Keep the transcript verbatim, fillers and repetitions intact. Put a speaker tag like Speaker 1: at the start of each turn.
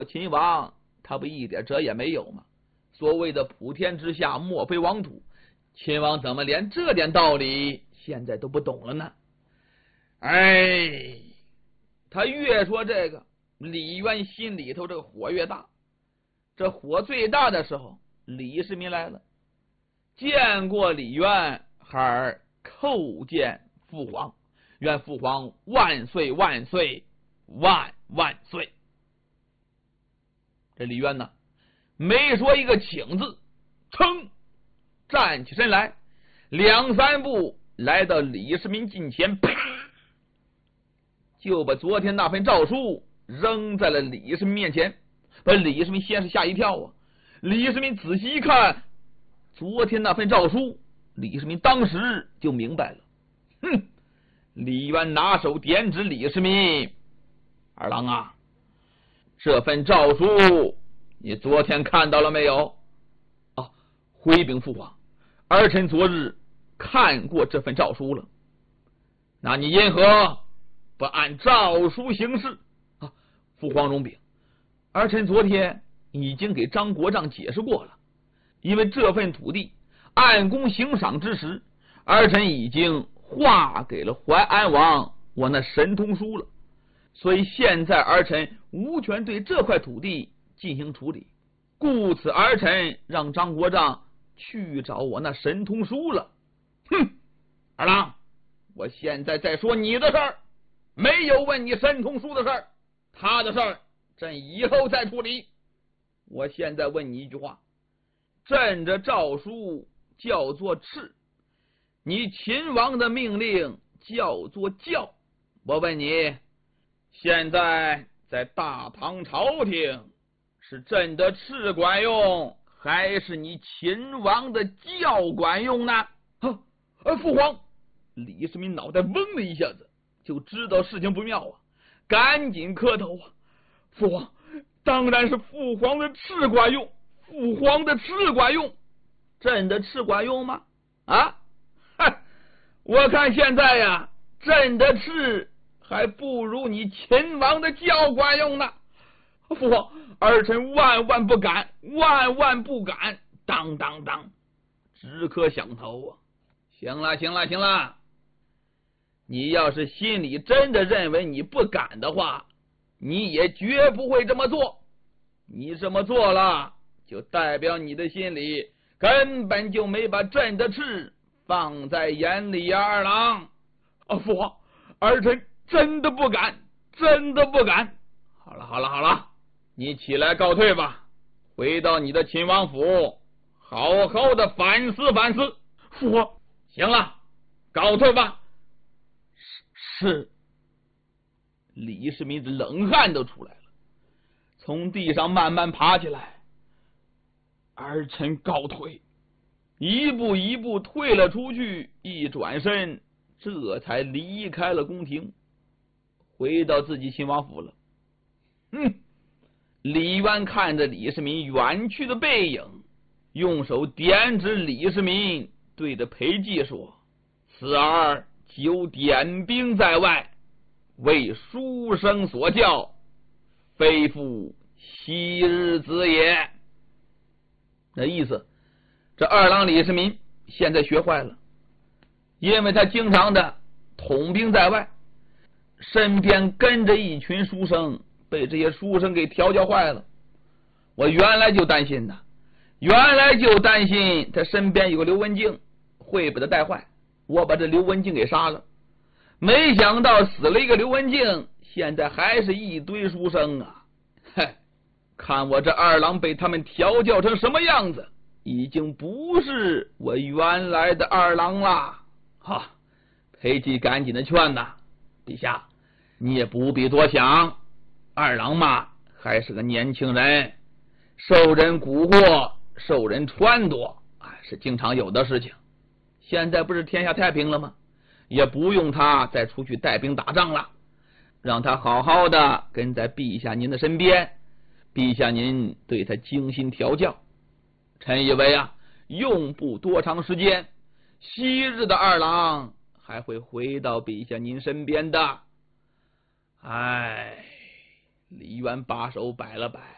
Speaker 1: 秦王他不一点辙也没有吗？所谓的普天之下莫非王土，秦王怎么连这点道理现在都不懂了呢？哎，他越说这个，李渊心里头这个火越大。这火最大的时候，李世民来了，见过李渊，孩儿叩见父皇，愿父皇万岁万岁万万岁。这李渊呢，没说一个请字，噌站起身来，两三步来到李世民近前，啪就把昨天那份诏书扔在了李世民面前。把李世民先是吓一跳啊！李世民仔细一看，昨天那份诏书，李世民当时就明白了。哼！李渊拿手点指李世民：“二郎啊，这份诏书你昨天看到了没有？”啊，回禀父皇，儿臣昨日看过这份诏书了。那你因何不按诏书行事？啊，父皇容禀。儿臣昨天已经给张国丈解释过了，因为这份土地按功行赏之时，儿臣已经划给了淮安王我那神通书了，所以现在儿臣无权对这块土地进行处理，故此儿臣让张国丈去找我那神通书了。哼，二郎，我现在在说你的事儿，没有问你神通书的事儿，他的事儿朕以后再处理。我现在问你一句话，朕这诏书叫做敕，你秦王的命令叫做教。我问你，现在在大唐朝廷，是朕的敕管用，还是你秦王的教管用呢？啊，啊父皇！李世民脑袋嗡了一下子，就知道事情不妙啊，赶紧磕头啊！父皇，当然是父皇的敕管用，父皇的敕管用，朕的敕管用吗？啊，嗨，我看现在呀，朕的敕还不如你秦王的教管用呢。父皇，儿臣万万不敢，万万不敢！当当当，直磕响头啊！行了，行了，行了，你要是心里真的认为你不敢的话，你也绝不会这么做。你这么做了，就代表你的心里根本就没把朕的敕放在眼里呀，二郎。啊，父皇，儿臣真的不敢，真的不敢。好了，好了，好了，你起来告退吧，回到你的秦王府，好好的反思反思。父皇，行了，告退吧。是。是。李世民的冷汗都出来了，从地上慢慢爬起来。儿臣告退，一步一步退了出去，一转身，这才离开了宫廷，回到自己秦王府了。嗯，李渊看着李世民远去的背影，用手点指李世民，对着裴寂说：“此儿久点兵在外，为书生所教，非复昔日子也。”那意思，这二郎李世民现在学坏了，因为他经常的统兵在外，身边跟着一群书生，被这些书生给调教坏了。我原来就担心他，原来就担心他身边有个刘文静会把他带坏，我把这刘文静给杀了。没想到死了一个刘文静，现在还是一堆书生啊！嗨，看我这二郎被他们调教成什么样子，已经不是我原来的二郎了。哈，裴寂赶紧的劝呐：“陛下，你也不必多想，二郎嘛还是个年轻人，受人蛊惑，受人撺掇，哎，是经常有的事情。现在不是天下太平了吗？也不用他再出去带兵打仗了，让他好好的跟在陛下您的身边，陛下您对他精心调教。臣以为啊，用不多长时间，昔日的二郎还会回到陛下您身边的。”哎，李渊把手摆了摆，